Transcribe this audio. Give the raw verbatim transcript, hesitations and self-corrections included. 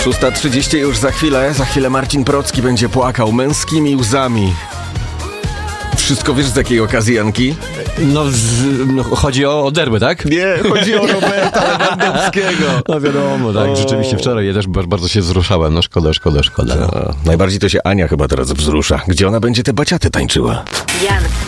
szósta trzydzieści już za chwilę. Za chwilę Marcin Procki będzie płakał męskimi łzami. Wszystko wiesz z jakiej okazji, Janki? No, w, no chodzi o, o derby, tak? Nie, chodzi o Roberta Lewandowskiego. No wiadomo, tak, o. Rzeczywiście wczoraj ja też bardzo się wzruszałem. No szkoda, szkoda, szkoda. No. Najbardziej to się Ania chyba teraz wzrusza. Gdzie ona będzie te baciaty tańczyła? Jan